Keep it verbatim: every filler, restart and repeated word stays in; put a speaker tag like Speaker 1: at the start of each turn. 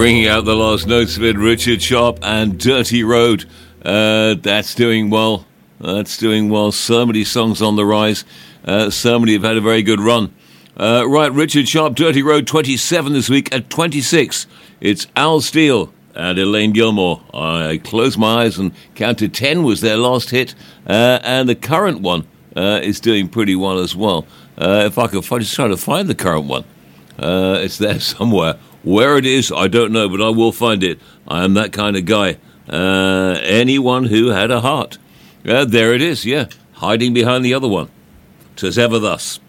Speaker 1: Ringing out the last notes of it, Richard Sharp and Dirty Road. Uh, that's doing well. That's doing well. So many songs on the rise. Uh, so many have had a very good run. Uh, right, Richard Sharp, Dirty Road, twenty-seven this week. At twenty-six, it's Al Steele and Elaine Gilmore. I closed my eyes and counted ten was their last hit. Uh, and the current one uh, is doing pretty well as well. Uh, if I could find, just try to find the current one. Uh, it's there somewhere. Where it is, I don't know, but I will find it. I am that kind of guy. Uh, anyone who had a heart. Uh, there it is, yeah. Hiding behind the other one. 'Tis ever thus.